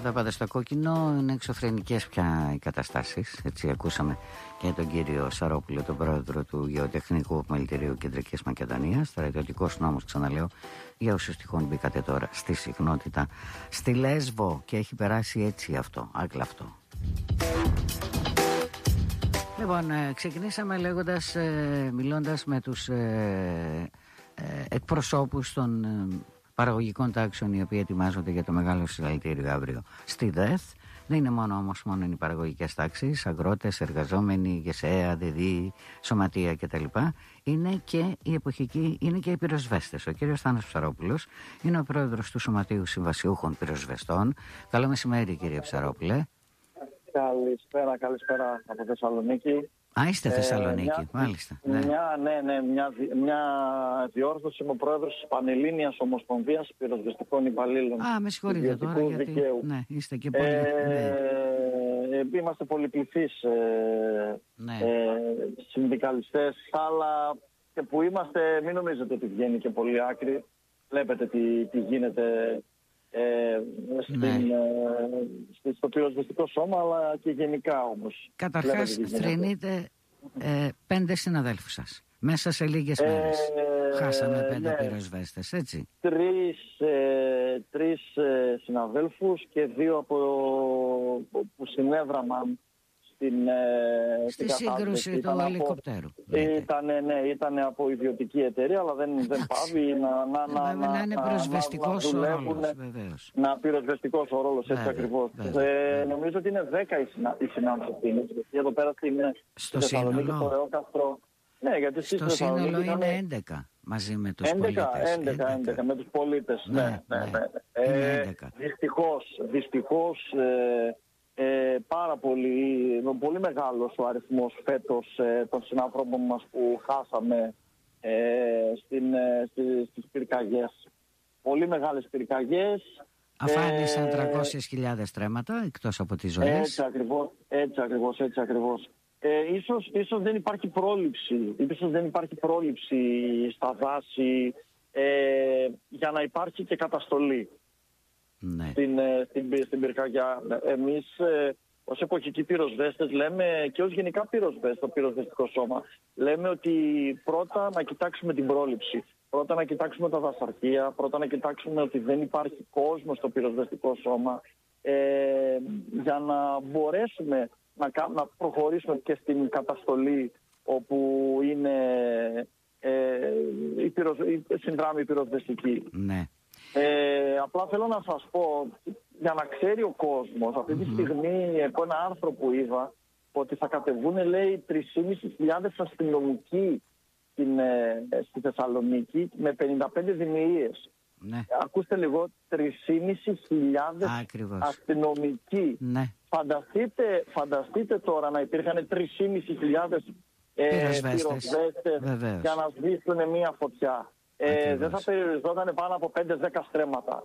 τα πάντα στο κόκκινο. Είναι εξωφρενικές πια οι καταστάσεις. Έτσι, ακούσαμε και τον κύριο Σαρόπουλο, τον πρόεδρο του Γεωτεχνικού Επιμελητηρίου Κεντρικής Μακεδονίας. Στρατιωτικός νόμος, ξαναλέω, για όσους τυχόν μπήκατε τώρα στη συχνότητα στη Λέσβο και έχει περάσει έτσι αυτό, άκλαυτο. Λοιπόν, ξεκινήσαμε μιλώντας με τους εκπροσώπους των παραγωγικών τάξεων, οι οποίοι ετοιμάζονται για το μεγάλο συλλαλητήριο αύριο στη ΔΕΘ. Δεν είναι μόνο οι παραγωγικές τάξεις, αγρότες, εργαζόμενοι, ΓΕΣΕΑ, ΔΕΔΗ, σωματεία κτλ. Είναι και οι εποχικοί, είναι και οι πυροσβέστες. Ο κύριος Θάνος Ψαρόπουλος είναι ο πρόεδρος του Σωματείου Συμβασιούχων Πυροσβεστών. Καλό μεσημέρι, κύριε Ψαρόπουλε. Καλησπέρα από Θεσσαλονίκη. Α, είστε Θεσσαλονίκη, μάλιστα. Μια διόρθωση. Είμαι ο πρόεδρος της Πανελλήνιας Ομοσπονδίας Πυροσβεστικών Υπαλλήλων. Α, με συγχωρείτε τώρα, γιατί ναι, είστε και πολύ. Είμαστε πολυπληθείς συνδικαλιστές, αλλά και που είμαστε, μην νομίζετε ότι βγαίνει και πολύ άκρη. Βλέπετε τι γίνεται στο πυροσβεστικό σώμα, αλλά και γενικά όμως. Καταρχάς θρηνείτε 5 συναδέλφους σας μέσα σε λίγες μέρες. Χάσαμε 5 πυροσβέστες, έτσι. 3 συναδέλφους και 2 που συνέδραμαν στη σύγκρουση του ελικοπτέρου. Ήταν από ιδιωτική εταιρεία, αλλά δεν πάβει να είναι πυροσβεστικός ο ρόλος, βεβαίως. Να πυροσβεστικός ο ρόλος, έτσι ακριβώς. Νομίζω ότι είναι 10 οι συνάνθρωποι. Γιατί εδώ πέρα στο σύνολο. Στο σύνολο είναι 11 μαζί με τους πολίτες. 11 με τους πολίτες. Ναι. Δυστυχώς πάρα πολύ μεγάλος ο αριθμός φέτος των συνανθρώπων μας που χάσαμε στις πυρκαγιές. Πολύ μεγάλες πυρκαγιές. Αφάνισαν 300.000 στρέμματα εκτός από τις ζωές. Έτσι ακριβώς. Ίσως δεν υπάρχει πρόληψη στα δάση για να υπάρχει και καταστολή. Ναι. Στην πυρκαγιά. Εμείς ως εποχικοί πυροσβέστες λέμε, και ως γενικά πυροσβέστες στο πυροσβεστικό σώμα, λέμε ότι πρώτα να κοιτάξουμε την πρόληψη, πρώτα να κοιτάξουμε τα δασαρχεία, πρώτα να κοιτάξουμε ότι δεν υπάρχει κόσμο στο πυροσβεστικό σώμα, για να μπορέσουμε να προχωρήσουμε και στην καταστολή όπου είναι συνδράμει η πυροσβεστική. Ναι. Απλά θέλω να σας πω, για να ξέρει ο κόσμος, αυτή τη στιγμή από ένα άρθρο που είδα, ότι θα κατεβούν, λέει, 3.500 αστυνομικοί στη Θεσσαλονίκη με 55 δημιουργίες. Ναι. Ακούστε λίγο, 3.500 αστυνομικοί. Ναι. Φανταστείτε τώρα να υπήρχαν 3.500 πυροσβέστες για να σβήσουν μια φωτιά. Δεν θα περιοριζόταν πάνω από 5-10 στρέμματα.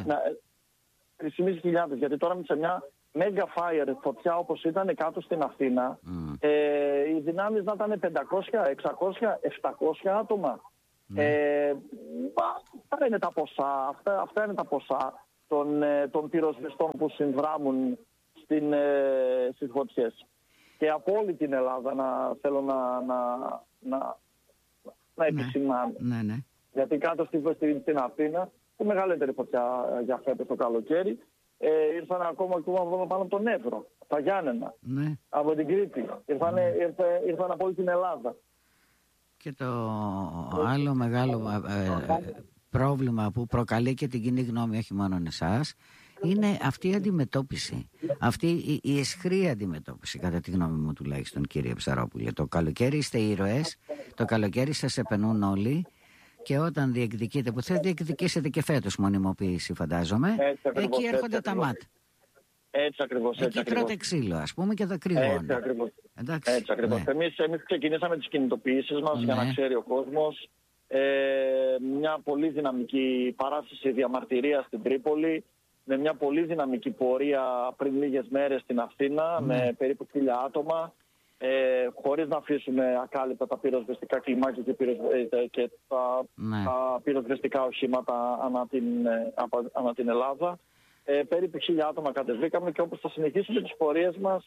3.500, γιατί τώρα σε μια mega fire φωτιά όπως ήταν κάτω στην Αθήνα, οι δυνάμεις να ήταν 500, 600, 700 άτομα. Αυτά είναι τα ποσά, αυτά είναι τα ποσά των πυροσβεστών που συνδράμουν στις φωτιές. Και από όλη την Ελλάδα θέλω να επισημάνω. Ναι. Γιατί κάτω στην Αθήνα, τη μεγαλύτερη φωτιά για φέτος το καλοκαίρι, ήρθαν ακόμα πάνω από τον Εύρο, τα Γιάννενα, από την Κρήτη. Ήρθαν από όλη την Ελλάδα. Και το άλλο μεγάλο πρόβλημα που προκαλεί και την κοινή γνώμη, όχι μόνο εσάς, είναι αυτή η αντιμετώπιση. Αυτή η αισχρή αντιμετώπιση, κατά τη γνώμη μου τουλάχιστον, κύριε Ψαρόπουλε. Το καλοκαίρι είστε ήρωες, το καλοκαίρι σας επενούν όλοι. Και όταν διεκδικείτε, που θα διεκδικήσετε και φέτος μονιμοποίηση, φαντάζομαι, εκεί έρχονται τα ΜΑΤ. Έτσι ακριβώς. Εκεί τρώτε ξύλο, ας πούμε, και δακρυγόνο. Έτσι ακριβώς. Ναι. Εμείς ξεκινήσαμε τις κινητοποιήσεις μας, για να ξέρει ο κόσμος. Μια πολύ δυναμική παράσταση διαμαρτυρία στην Τρίπολη, με μια πολύ δυναμική πορεία πριν λίγες μέρες στην Αθήνα, με περίπου 1.000 άτομα. Χωρίς να αφήσουμε ακάλυπτα τα πυροσβεστικά κλιμάκια και τα πυροσβεστικά οχήματα ανά την Ελλάδα. περίπου 1.000 άτομα κατεβήκαμε και όπως θα συνεχίσουμε τις πορείες μας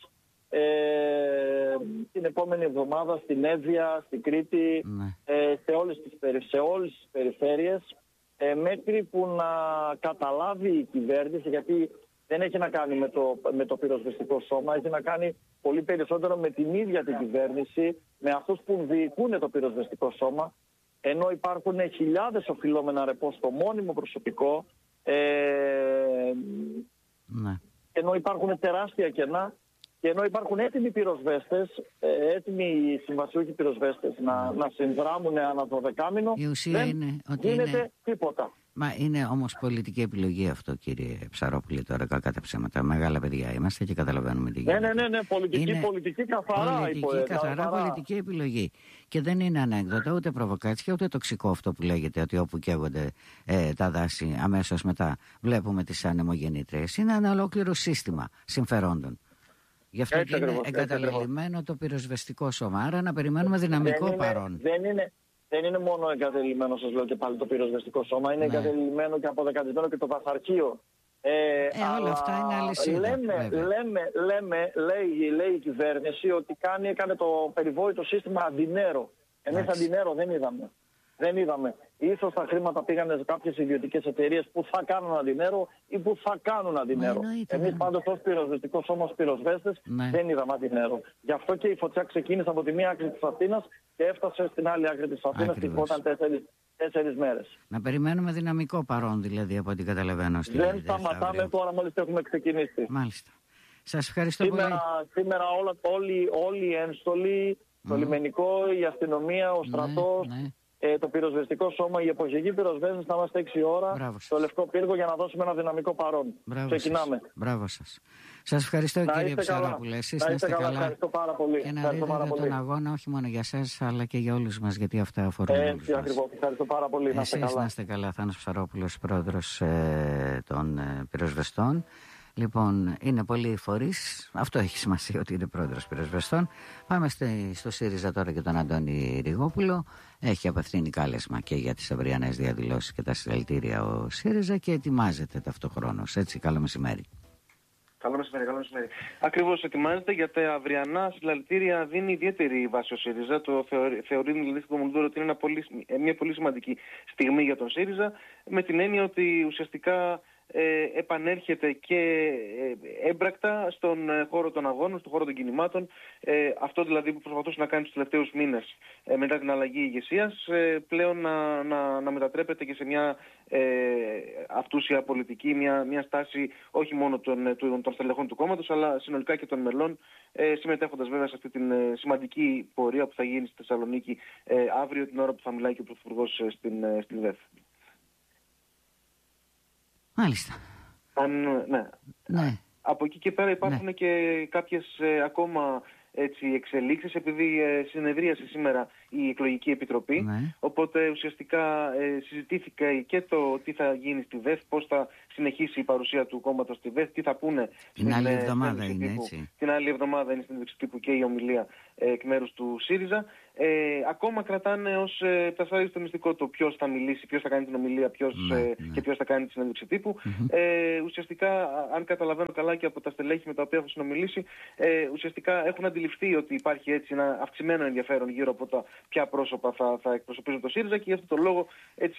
την επόμενη εβδομάδα στην Εύβοια, στην Κρήτη, σε όλες τις περιφέρειες, μέχρι που να καταλάβει η κυβέρνηση, γιατί δεν έχει να κάνει με το πυροσβεστικό σώμα, έχει να κάνει πολύ περισσότερο με την ίδια την κυβέρνηση, με αυτούς που διοικούν το πυροσβεστικό σώμα, ενώ υπάρχουν χιλιάδες οφειλόμενα ρεπό στο μόνιμο προσωπικό, ενώ υπάρχουν τεράστια κενά και ενώ υπάρχουν έτοιμοι πυροσβέστες, έτοιμοι συμβασιούχοι πυροσβέστες να συνδράμουν ανά 12 μήνο, δεν γίνεται τίποτα. Μα είναι όμως πολιτική επιλογή αυτό, κύριε Ψαρόπουλε, τώρα κακά τα ψέματα. Μεγάλα παιδιά είμαστε και καταλαβαίνουμε τι γίνεται. Ναι, πολιτική καθαρά. Πολιτική επιλογή. Και δεν είναι ανέκδοτο, ούτε προβοκάτσια, ούτε τοξικό αυτό που λέγεται, ότι όπου καίγονται τα δάση αμέσως μετά βλέπουμε τις ανεμογεννήτριες. Είναι ένα ολόκληρο σύστημα συμφερόντων. Γι' αυτό και είναι εγκαταλελειμμένο το πυροσβεστικό σώμα. Άρα να περιμένουμε δυναμικό παρόν. Δεν είναι μόνο εγκαταλειμμένο, σας λέω και πάλι, το πυροσβεστικό σώμα. Είναι εγκαταλειμμένο και αποδεκατισμένο και το βαθαρχείο. Όλα αυτά είναι αλυσίδα. Λέει η κυβέρνηση ότι έκανε το περιβόητο σύστημα αντινέρο. Εμείς αντινέρο δεν είδαμε. Ίσως τα χρήματα πήγανε σε κάποιες ιδιωτικές εταιρείες που θα κάνουν αντινέρο ή που θα κάνουν αντινέρο. Εμείς πάντως ως πυροσβεστικό σώμα, ως πυροσβέστες, δεν είδαμε αντινέρο. Γι' αυτό και η φωτιά ξεκίνησε από τη μία άκρη της Αθήνας και έφτασε στην άλλη άκρη της Αθήνας και ήταν 4 μέρες. Να περιμένουμε δυναμικό παρόν, δηλαδή, από ό,τι καταλαβαίνω. Δεν σταματάμε τώρα μόλις έχουμε ξεκινήσει. Μάλιστα. Σας ευχαριστώ πολύ. Σήμερα όλοι οι ένστολοι, το λιμενικό, η αστυνομία, ο στρατός, το πυροσβεστικό σώμα, οι εποχικοί πυροσβέστες θα είμαστε 6 ώρα στο Λευκό Πύργο για να δώσουμε ένα δυναμικό παρόν. Ξεκινάμε. Μπράβο σας. Σας ευχαριστώ, κύριε Ψαρόπουλε. Εσείς να είστε καλά. Ευχαριστώ πάρα πολύ. Και να δείτε τον αγώνα όχι μόνο για εσάς αλλά και για όλους μας, γιατί αυτά αφορούν όλους μας. Ακριβώς. Ευχαριστώ πάρα πολύ. Εσείς να είστε καλά. Θάνος Ψαρόπουλος, πρόεδρος των πυροσβεστών. Λοιπόν, είναι πολλοί οι φορείς. Αυτό έχει σημασία, ότι είναι πρόεδρος πυροσβεστών. Πάμε στο ΣΥΡΙΖΑ τώρα και τον Αντώνη Ριγόπουλο. Έχει απευθύνει κάλεσμα και για τις αυριανές διαδηλώσεις και τα συλλαλητήρια ο ΣΥΡΙΖΑ και ετοιμάζεται ταυτοχρόνως. Έτσι, καλό μεσημέρι. Καλό μεσημέρι. Ακριβώς, ετοιμάζεται για τα αυριανά συλλαλητήρια. Δίνει ιδιαίτερη βάση ο ΣΥΡΙΖΑ. Το θεωρεί δηλαδή στην Κομμουνδούρα ότι είναι μια πολύ σημαντική στιγμή για τον ΣΥΡΙΖΑ, με την έννοια ότι ουσιαστικά επανέρχεται και έμπρακτα στον χώρο των αγώνων, στον χώρο των κινημάτων. Αυτό δηλαδή που προσπαθούσε να κάνει τους τελευταίους μήνες μετά την αλλαγή ηγεσίας, πλέον να μετατρέπεται και σε μια αυτούσια πολιτική, μια στάση όχι μόνο των στελεχών του κόμματος, αλλά συνολικά και των μελών, συμμετέχοντας βέβαια σε αυτή την σημαντική πορεία που θα γίνει στη Θεσσαλονίκη αύριο, την ώρα που θα μιλάει και ο Πρωθυπουργός στην ΔΕΘ. Μάλιστα. Ναι. Από εκεί και πέρα υπάρχουν και κάποιες ακόμα εξελίξεις, επειδή συνεδρίασε σήμερα η εκλογική επιτροπή, οπότε ουσιαστικά συζητήθηκε και το τι θα γίνει στη ΔΕΘ, πώς θα συνεχίσει η παρουσία του κόμματος στη ΔΕΘ, τι θα πούνε την άλλη εβδομάδα είναι έτσι. Την άλλη εβδομάδα είναι στην τύπου και η ομιλία εκ μέρους του ΣΥΡΙΖΑ. Ακόμα κρατάνε ως πτασάρι στο μυστικό το ποιος θα μιλήσει, ποιος θα κάνει την ομιλία, και ποιος θα κάνει τη συνέντευξη τύπου. Ουσιαστικά, αν καταλαβαίνω καλά και από τα στελέχη με τα οποία έχω συνομιλήσει, ουσιαστικά έχουν αντιληφθεί ότι υπάρχει έτσι ένα αυξημένο ενδιαφέρον γύρω από τα ποια πρόσωπα θα εκπροσωπήσουν το ΣΥΡΙΖΑ, και γι' αυτό το λόγο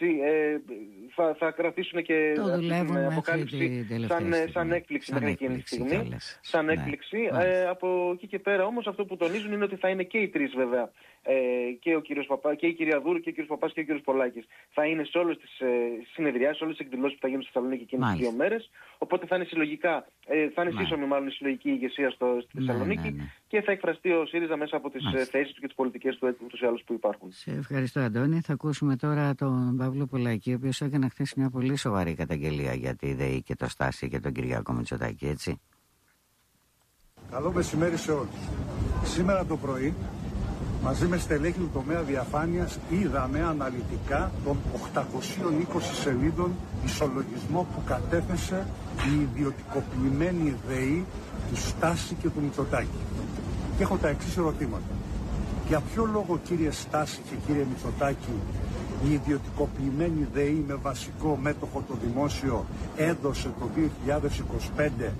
θα κρατήσουν και την αποκάλυψη σαν έκπληξη μέχρι εκείνη τη στιγμή. Σαν έκπληξη. Από εκεί και πέρα όμως αυτό που τονίζουν είναι ότι θα είναι και οι τρεις βέβαια, και ο κύριος Παπά, και η κυρία Δούρου, και ο κύριος Παπάς και ο κύριος Πολάκης, θα είναι σε όλες τις συνεδριάσεις, όλες τις εκδηλώσεις που θα γίνουν στη Θεσσαλονίκη εκείνες τις 2 μέρες. Οπότε θα είναι συλλογικά, θα είναι σύσσωμη μάλλον η συλλογική ηγεσία στη Θεσσαλονίκη, και θα εκφραστεί ο ΣΥΡΙΖΑ μέσα από τις θέσεις του και τις πολιτικές του ούτως ή άλλως που υπάρχουν. Σε ευχαριστώ, Αντώνη. Θα ακούσουμε τώρα τον Παύλο Πολάκη, ο οποίος έκανε χθες μια πολύ σοβαρή καταγγελία για τη ΔΕΗ και το Στάση και τον Κυριάκο Μητσοτάκη, έτσι. Καλό μεσημέρι σε όλους. Σήμερα το πρωί, μαζί με στελέχη του τομέα διαφάνειας, είδαμε αναλυτικά τον 820 σελίδων ισολογισμό που κατέθεσε η ιδιωτικοποιημένη ΔΕΗ του Στάση και του Μητσοτάκη. Και έχω τα εξής ερωτήματα. Για ποιο λόγο, κύριε Στάση και κύριε Μητσοτάκη, Η ιδιωτικοποιημένη ΔΕΗ με βασικό μέτοχο το δημόσιο έδωσε το 2025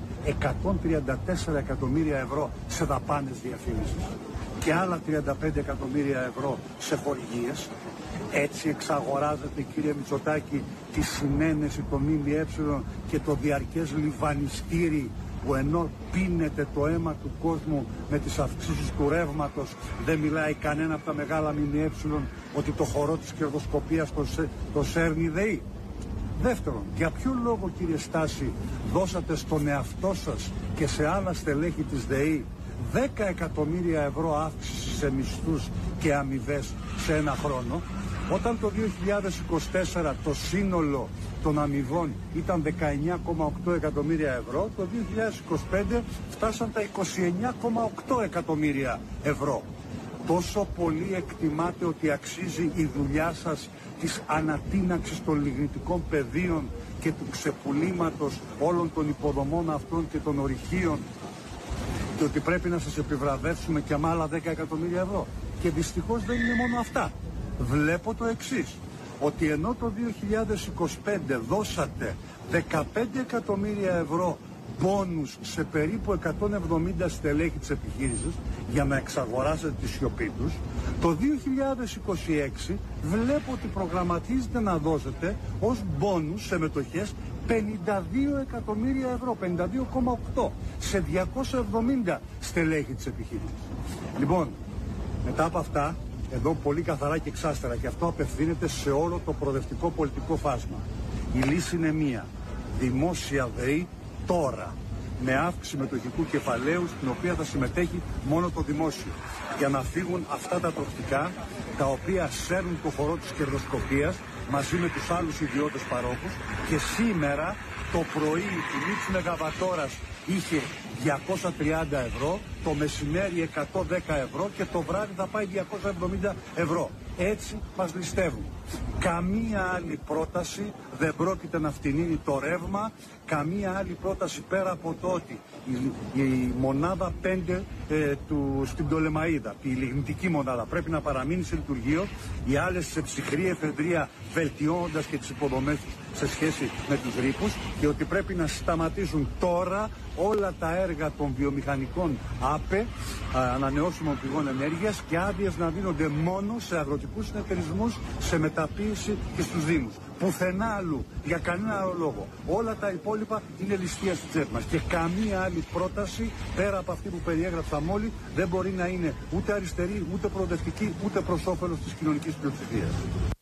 134 εκατομμύρια ευρώ σε δαπάνες διαφήμισης και άλλα 35 εκατομμύρια ευρώ σε χορηγίες. Έτσι εξαγοράζεται, κύριε Μητσοτάκη, τη συνένεση των ΜΜΕ και το διαρκές λιβανιστήρι που ενώ πίνεται το αίμα του κόσμου με τις αυξήσεις του ρεύματος, δεν μιλάει κανένα από τα μεγάλα ΜΜΕ ότι το χορό της κερδοσκοπίας το σέρνει η ΔΕΗ. Δεύτερον, για ποιο λόγο, κύριε Στάση, δώσατε στον εαυτό σας και σε άλλα στελέχη της ΔΕΗ 10 εκατομμύρια ευρώ αύξηση σε μισθούς και αμοιβές σε ένα χρόνο, όταν το 2024 το σύνολο των αμοιβών ήταν 19,8 εκατομμύρια ευρώ, το 2025 φτάσαν τα 29,8 εκατομμύρια ευρώ. Τόσο πολύ εκτιμάτε ότι αξίζει η δουλειά σας της ανατείναξης των λιγνητικών πεδίων και του ξεπουλήματος όλων των υποδομών αυτών και των ορυχείων, και ότι πρέπει να σας επιβραβεύσουμε και με άλλα 10 εκατομμύρια ευρώ. Και δυστυχώς δεν είναι μόνο αυτά. Βλέπω το εξής, ότι ενώ το 2025 δώσατε 15 εκατομμύρια ευρώ μπόνους σε περίπου 170 στελέχη της επιχείρησης για να εξαγοράσετε τη σιωπή τους, το 2026 βλέπω ότι προγραμματίζετε να δώσετε ως μπόνους σε μετοχές 52 εκατομμύρια ευρώ, 52,8 σε 270 στελέχη της επιχείρησης. Λοιπόν, μετά από αυτά, εδώ πολύ καθαρά και εξάστερα, και αυτό απευθύνεται σε όλο το προοδευτικό πολιτικό φάσμα. Η λύση είναι μία. Δημόσια ΔΕΗ τώρα, με αύξηση μετοχικού κεφαλαίου, στην οποία θα συμμετέχει μόνο το δημόσιο, για να φύγουν αυτά τα τροχτικά τα οποία σέρνουν το χορό της κερδοσκοπίας μαζί με τους άλλους ιδιώτες παρόχους. Και σήμερα το πρωί η τιμή της μεγαβατόρας είχε 230 ευρώ, το μεσημέρι 110 ευρώ και το βράδυ θα πάει 270 ευρώ. Έτσι μας ληστεύουν. Καμία άλλη πρόταση δεν πρόκειται να φτηνίνει το ρεύμα, καμία άλλη πρόταση πέρα από το ότι η μονάδα 5 στην Πτολεμαΐδα, η λιγνητική μονάδα, πρέπει να παραμείνει σε λειτουργείο, οι άλλες σε ψυχρή εφεδρεία, βελτιώνοντας και τις υποδομές τους σε σχέση με τους ρήπους, και ότι πρέπει να σταματήσουν τώρα όλα τα έργα των βιομηχανικών ΑΠΕ, ανανεώσιμων πηγών ενέργειας, και άδειες να δίνονται μόνο σε αγροτικούς συνεταιρισμούς, σε μεταποίηση και στους Δήμους. Πουθενά αλλού, για κανένα άλλο λόγο. Όλα τα υπόλοιπα είναι ληστεία στη τσέπη μας. Και καμία άλλη πρόταση, πέρα από αυτή που περιέγραψαμε όλοι, δεν μπορεί να είναι ούτε αριστερή, ούτε προοδευτική, ούτε προς όφελος της κοινωνικής πλειοψηφίας.